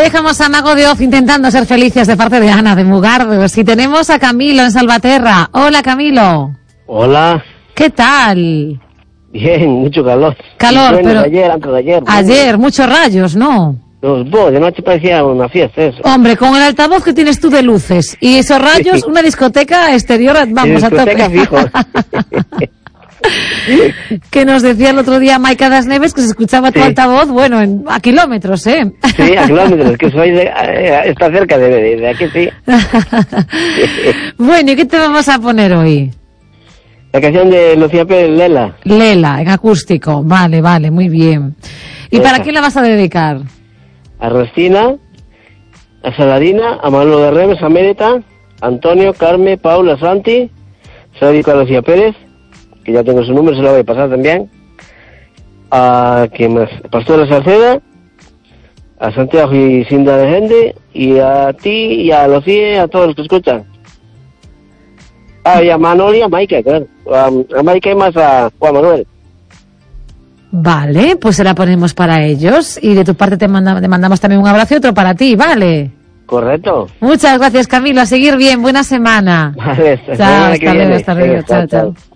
Hoy dejamos a Mago de Oz intentando ser felices de parte de Ana de Mugardos. Y tenemos a Camilo en Salvaterra. Hola, Camilo. Hola. ¿Qué tal? Bien, mucho calor. Calor, bueno, pero... antes de ayer. Ayer, muchos rayos, ¿no? De noche parecía una fiesta eso. Hombre, con el altavoz que tienes tú de luces y esos rayos, una discoteca exterior, vamos, discoteca a tope. Fijo. Que nos decía el otro día Maika Das Neves que se escuchaba tu altavoz, bueno, a kilómetros, ¿eh? Sí, a kilómetros, que soy está cerca de aquí, sí. Bueno, ¿y qué te vamos a poner hoy? La canción de Lucía Pérez, Lela. Lela, en acústico, vale, muy bien. ¿Y para quién la vas a dedicar? A Rostina, a Saladina, a Manolo de Remes, a Mérita, Antonio, Carmen, Paula, Santi, se lo dedico a Lucía Pérez, que ya tengo su número, se lo voy a pasar también. A ¿quién más? A Pastora Salceda, a Santiago y Cinda de Gente, y a ti y a Lucía, a todos los que escuchan. Y a Manoli y a Maika, claro. A Maika y más a Juan Manuel. Vale, pues se la ponemos para ellos. Y de tu parte te mandamos también un abrazo y otro para ti, ¿vale? Correcto. Muchas gracias, Camilo. A seguir bien. Buena semana. Vale, chao, hasta luego. Chao.